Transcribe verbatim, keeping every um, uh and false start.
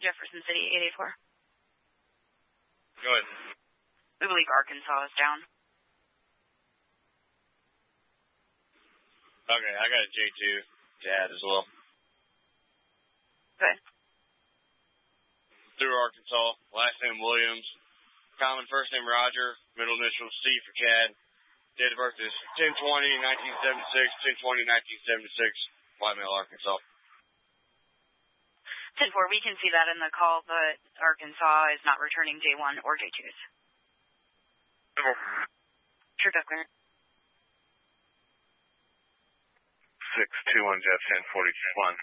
Jefferson City, eight eight four. Go ahead. We believe Arkansas is down. Okay, I got a J two to add as well. Good. Through Arkansas, last name Williams, common first name Roger, middle initial C for Chad. Date of birth is ten twenty nineteen seventy-six, ten twenty nineteen seventy-six, White Mill, Arkansas. ten four, we can see that in the call, but Arkansas is not returning J one or J twos. True Duckler. six two one Jet ten forty-one.